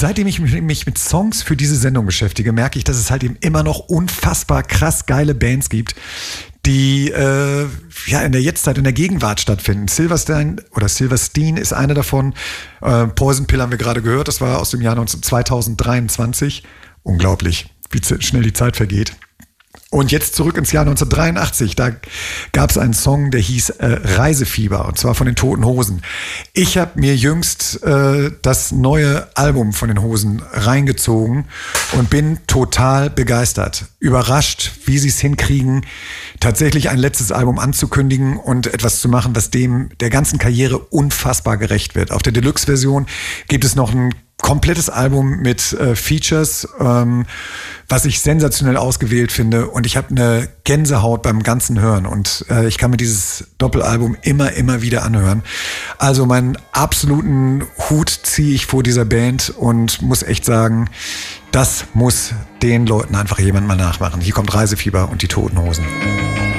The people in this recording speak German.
seitdem ich mich mit Songs für diese Sendung beschäftige, merke ich, dass es halt eben immer noch unfassbar krass geile Bands gibt, die in der Jetztzeit, in der Gegenwart stattfinden. Silverstein ist eine davon. Poison Pill haben wir gerade gehört, das war aus dem Jahr 2023. Unglaublich, wie schnell die Zeit vergeht. Und jetzt zurück ins Jahr 1983, da gab es einen Song, der hieß Reisefieber, und zwar von den Toten Hosen. Ich habe mir jüngst das neue Album von den Hosen reingezogen und bin total begeistert, überrascht, wie sie es hinkriegen, tatsächlich ein letztes Album anzukündigen und etwas zu machen, was dem der ganzen Karriere unfassbar gerecht wird. Auf der Deluxe-Version gibt es noch ein komplettes Album mit Features, was ich sensationell ausgewählt finde, und ich habe eine Gänsehaut beim ganzen Hören, und ich kann mir dieses Doppelalbum immer wieder anhören. Also meinen absoluten Hut ziehe ich vor dieser Band und muss echt sagen, das muss den Leuten einfach jemand mal nachmachen. Hier kommt Reisefieber und die Toten Hosen.